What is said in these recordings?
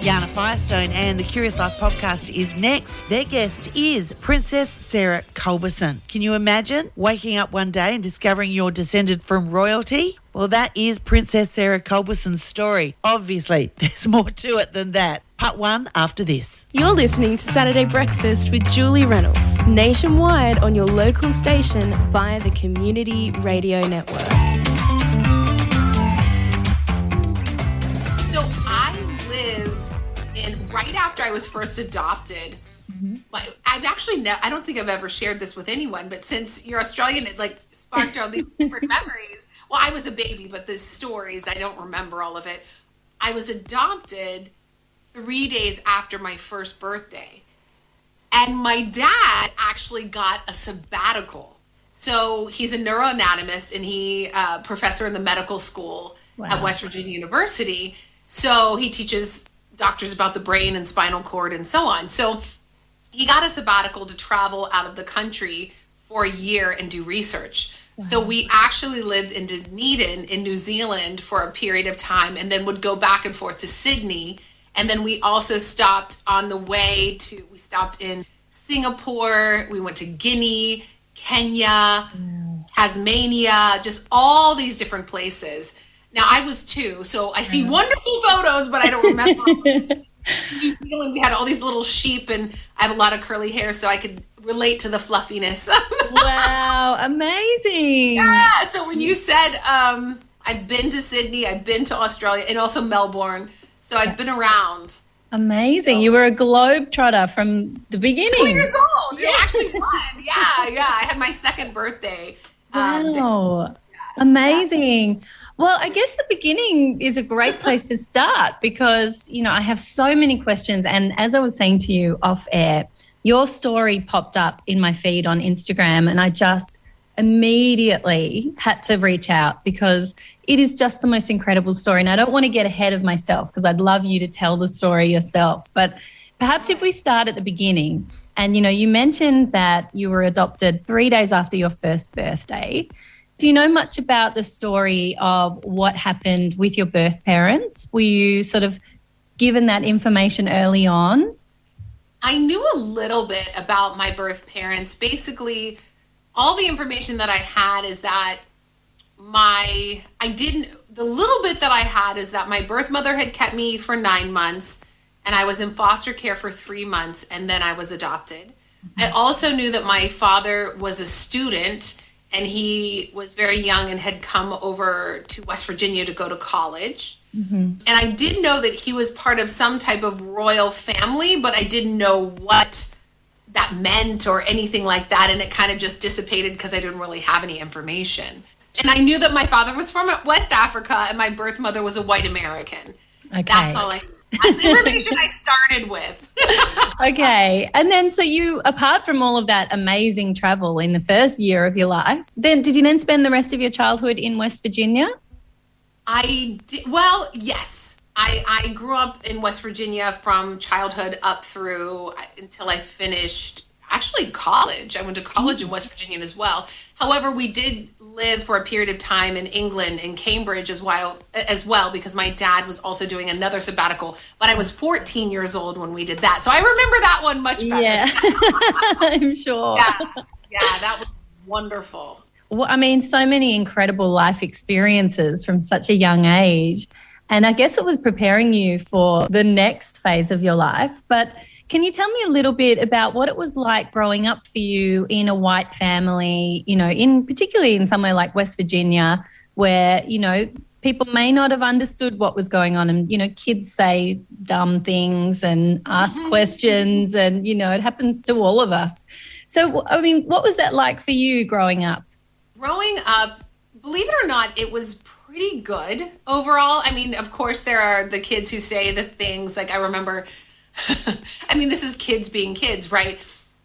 Yana Firestone, and the Curious Life podcast is next. Their guest is Princess Sarah Culberson. Can you imagine waking up one day and discovering you're descended from royalty? Well, that is Princess Sarah Culberson's story. Obviously, there's more to it than that. Part 1 after this. You're listening to Saturday Breakfast with Julie Reynolds, nationwide on your local station via the Community Radio Network. So I lived right after I was first adopted. I've actually I don't think I've ever shared this with anyone, but since you're Australian, it like sparked all these different memories. Well, I was a baby, but the stories, I don't remember all of it. I was adopted 3 days after my first birthday. And my dad actually got a sabbatical. So he's a neuroanatomist and he professor in the medical school at West Virginia University. So he teaches doctors about the brain and spinal cord and so on. So he got a sabbatical to travel out of the country for a year and do research. Wow. So we actually lived in Dunedin in New Zealand for a period of time and then would go back and forth to Sydney. And then we also stopped on the way we stopped in Singapore, we went to Guinea, Kenya, Tasmania, just all these different places. Now, I was 2, so I see wonderful photos, but I don't remember. New Zealand, we had all these little sheep, and I have a lot of curly hair, so I could relate to the fluffiness. Wow, amazing. Yeah, so when you said I've been to Sydney, I've been to Australia, and also Melbourne, so I've been around. Amazing. So, you were a globetrotter from the beginning. 2 years old. Yeah. It actually was. Yeah. I had my second birthday. Wow. Amazing. Well, I guess the beginning is a great place to start because, I have so many questions. And as I was saying to you off air, your story popped up in my feed on Instagram and I just immediately had to reach out because it is just the most incredible story. And I don't want to get ahead of myself because I'd love you to tell the story yourself. But perhaps if we start at the beginning and, you mentioned that you were adopted 3 days after your first birthday. Do you know much about the story of what happened with your birth parents? Were you sort of given that information early on? I knew a little bit about my birth parents. Basically, all the information that I had is that the little bit that I had is that my birth mother had kept me for 9 months and I was in foster care for 3 months and then I was adopted. I also knew that my father was a student and he was very young and had come over to West Virginia to go to college. And I did know that he was part of some type of royal family, but I didn't know what that meant or anything like that. And it kind of just dissipated because I didn't really have any information. And I knew that my father was from West Africa and my birth mother was a white American. Okay. That's all I knew. That's the information I started with. Okay. And then so you, apart from all of that amazing travel in the first year of your life, then did you then spend the rest of your childhood in West Virginia? I did. Well, yes. I grew up in West Virginia from childhood up through until I finished actually college. I went to college in West Virginia as well. However, we did live for a period of time in England, in Cambridge as well, because my dad was also doing another sabbatical. But I was 14 years old when we did that. So I remember that one much better. Yeah, I'm sure. Yeah, that was wonderful. Well, I mean, so many incredible life experiences from such a young age. And I guess it was preparing you for the next phase of your life. But can you tell me a little bit about what it was like growing up for you in a white family, particularly in somewhere like West Virginia, where, people may not have understood what was going on and, kids say dumb things and ask questions and, it happens to all of us. So, I mean, what was that like for you growing up? Growing up, believe it or not, it was pretty good overall. I mean, of course, there are the kids who say the things like I remember. I mean, this is kids being kids, right?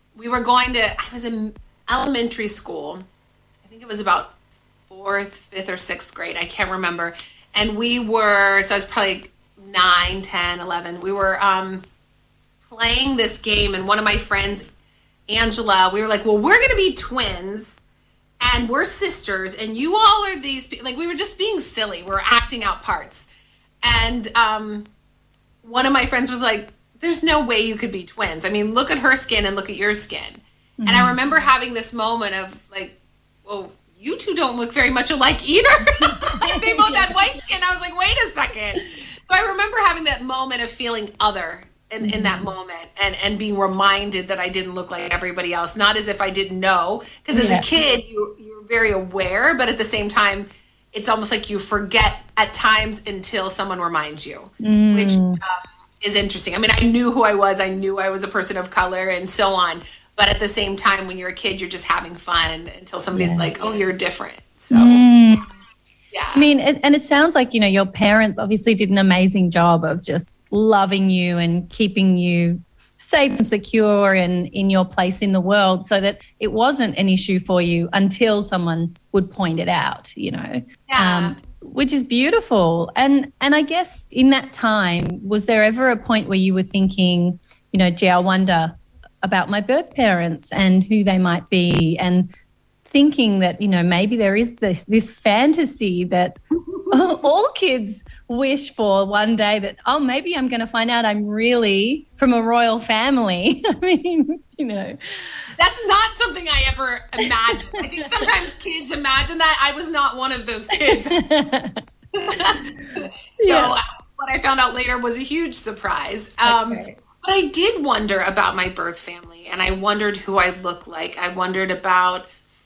I was in elementary school. I think it was about 4th, 5th, or 6th grade. I can't remember. And so I was probably 9, 10, 11. We were playing this game, and one of my friends, Angela, we were like, well, we're going to be twins. And we're sisters, and you all are these, like, we were just being silly. We were acting out parts. And one of my friends was like, there's no way you could be twins. I mean, look at her skin and look at your skin. Mm-hmm. And I remember having this moment of like, well, you two don't look very much alike either. They both had white skin. I was like, wait a second. So I remember having that moment of feeling other in that moment and being reminded that I didn't look like everybody else. Not as if I didn't know, because as a kid, you're very aware, but at the same time, it's almost like you forget at times until someone reminds you, which is interesting. I mean, I knew who I was. I knew I was a person of color and so on. But at the same time, when you're a kid, you're just having fun until somebody's like, oh, you're different. So, yeah. I mean, and it sounds like, your parents obviously did an amazing job of just loving you and keeping you safe and secure and in your place in the world, so that it wasn't an issue for you until someone would point it out, which is beautiful. And I guess in that time, was there ever a point where you were thinking, gee, I wonder about my birth parents and who they might be, and thinking that, maybe there is this fantasy that all kids wish for one day, that, oh, maybe I'm going to find out I'm really from a royal family. I mean, That's not something I ever imagined. I think sometimes kids imagine that. I was not one of those kids. What I found out later was a huge surprise. But I did wonder about my birth family, and I wondered who I looked like. I wondered about,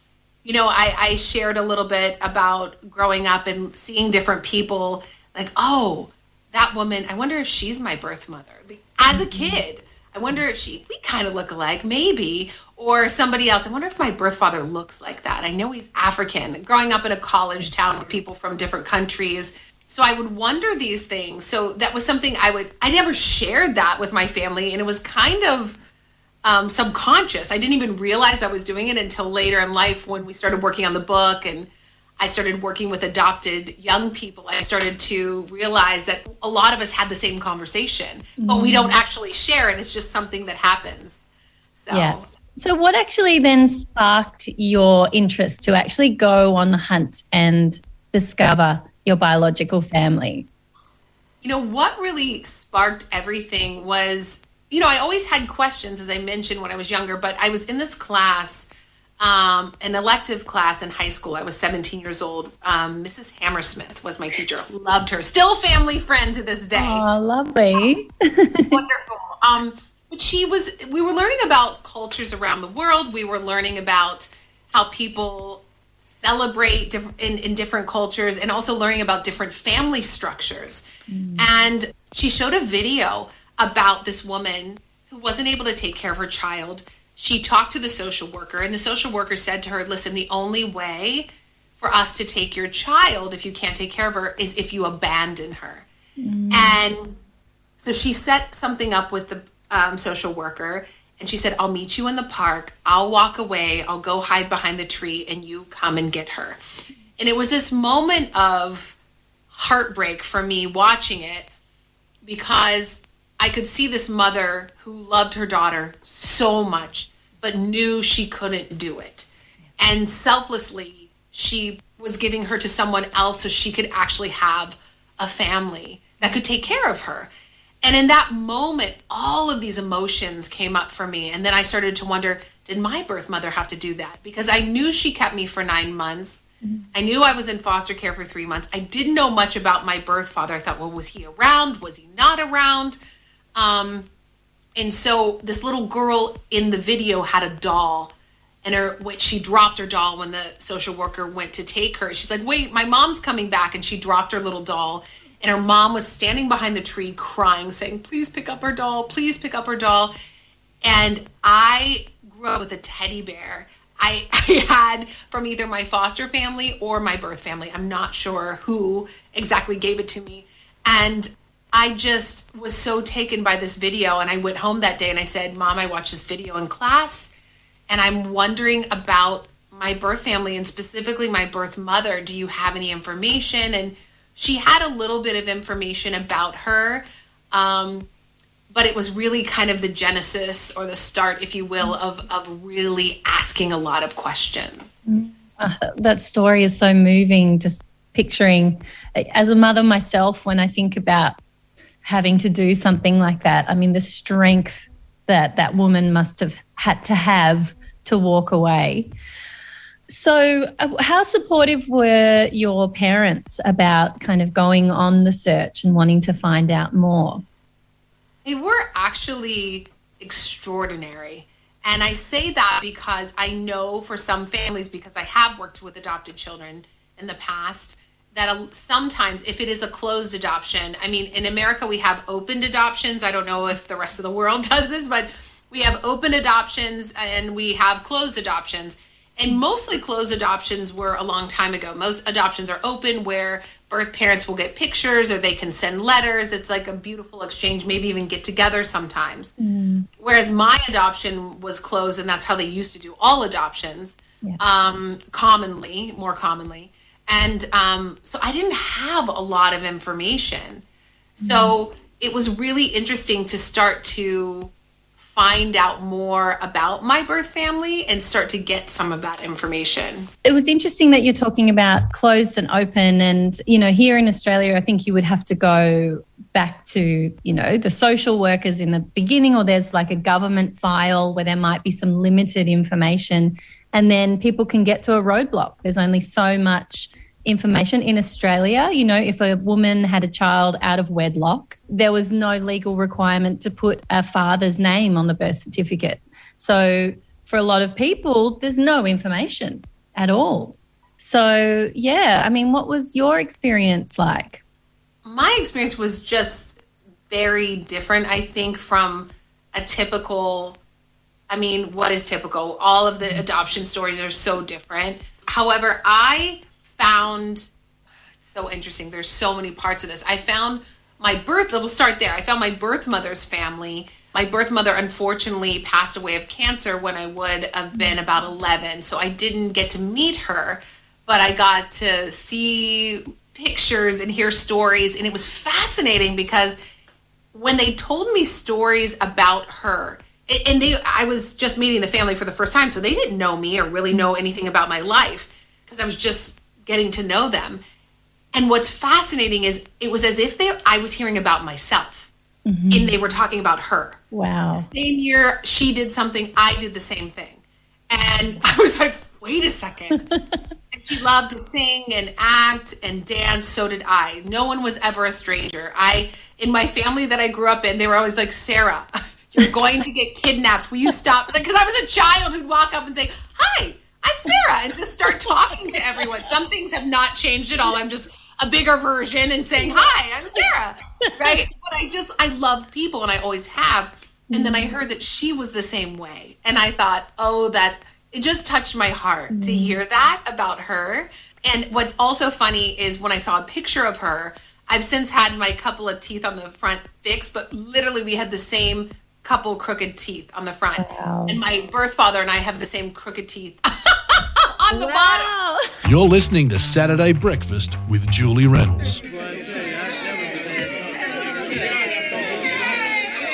I shared a little bit about growing up and seeing different people, like, oh, that woman, I wonder if she's my birth mother. As a kid, I wonder if we kind of look alike, maybe, or somebody else. I wonder if my birth father looks like that. I know he's African. Growing up in a college town with people from different countries, so I would wonder these things. So that was something I never shared that with my family, and it was kind of subconscious. I didn't even realize I was doing it until later in life when we started working on the book and I started working with adopted young people. I started to realize that a lot of us had the same conversation, but we don't actually share it. It's just something that happens. So what actually then sparked your interest to actually go on the hunt and discover your biological family? What really sparked everything was, I always had questions, as I mentioned, when I was younger, but I was in this class, an elective class in high school. I was 17 years old. Mrs. Hammersmith was my teacher. Loved her. Still family friend to this day. Oh, lovely. It's wonderful. But we were learning about cultures around the world. We were learning about how people celebrate in different cultures, and also learning about different family structures. And she showed a video about this woman who wasn't able to take care of her child. She talked to the social worker, and the social worker said to her, listen, the only way for us to take your child, if you can't take care of her, is if you abandon her. And so she set something up with the social worker, and she said, I'll meet you in the park. I'll walk away. I'll go hide behind the tree, and you come and get her. And it was this moment of heartbreak for me watching it, because I could see this mother who loved her daughter so much, but knew she couldn't do it. And selflessly, she was giving her to someone else so she could actually have a family that could take care of her. And in that moment, all of these emotions came up for me. And then I started to wonder, did my birth mother have to do that? Because I knew she kept me for 9 months. I knew I was in foster care for 3 months. I didn't know much about my birth father. I thought, well, was he around? Was he not around? And so this little girl in the video had a doll, and she dropped her doll when the social worker went to take her. She's like, wait, my mom's coming back. And she dropped her little doll. And her mom was standing behind the tree crying, saying, please pick up her doll. Please pick up her doll. And I grew up with a teddy bear I had from either my foster family or my birth family. I'm not sure who exactly gave it to me. And I just was so taken by this video. And I went home that day and I said, Mom, I watched this video in class, and I'm wondering about my birth family and specifically my birth mother. Do you have any information? And she had a little bit of information about her, but it was really kind of the genesis or the start, if you will, of really asking a lot of questions. That story is so moving, just picturing, as a mother myself, when I think about having to do something like that. I mean, the strength that woman must have had to walk away. So how supportive were your parents about kind of going on the search and wanting to find out more? They were actually extraordinary. And I say that because I know for some families, because I have worked with adopted children in the past, that sometimes if it is a closed adoption, I mean, in America, we have opened adoptions. I don't know if the rest of the world does this, but we have open adoptions and we have closed adoptions. And mostly closed adoptions were a long time ago. Most adoptions are open, where birth parents will get pictures or they can send letters. It's like a beautiful exchange, maybe even get together sometimes. Whereas my adoption was closed, and that's how they used to do all adoptions, more commonly. And so I didn't have a lot of information. So it was really interesting to start to find out more about my birth family and start to get some of that information. It was interesting that you're talking about closed and open. And, you know, here in Australia, I think you would have to go back to, you know, the social workers in the beginning, or there's like a government file where there might be some limited information. And then people can get to a roadblock. There's only so much information in Australia. You know, if a woman had a child out of wedlock, there was no legal requirement to put a father's name on the birth certificate. So for a lot of people, there's no information at all. So, yeah, I mean, what was your experience like? My experience was just very different, I think, from a typical, I mean, what is typical? All of the adoption stories are so different. However, I found, it's so interesting, there's so many parts of this. I found we'll start there. I found my birth mother's family. My birth mother unfortunately passed away of cancer when I would have been about 11, so I didn't get to meet her, but I got to see pictures and hear stories, and it was fascinating because when they told me stories about her, and I was just meeting the family for the first time, so they didn't know me or really know anything about my life because I was just getting to know them. And what's fascinating is it was as if I was hearing about myself, and they were talking about her. Wow. The same year she did something, I did the same thing. And I was like, wait a second. And she loved to sing and act and dance, so did I. No one was ever a stranger. In my family that I grew up in, they were always like, Sarah, you're going to get kidnapped. Will you stop? Because I was a child who'd walk up and say, hi, I'm Sarah, and just start talking to everyone. Some things have not changed at all. I'm just a bigger version and saying, hi, I'm Sarah, right? But I love people, and I always have. And then I heard that she was the same way. And I thought, it just touched my heart to hear that about her. And what's also funny is when I saw a picture of her, I've since had my couple of teeth on the front fixed, but literally we had the same couple crooked teeth on the front. Wow. And my birth father and I have the same crooked teeth on the bottom. You're listening to Saturday Breakfast with Julie Reynolds.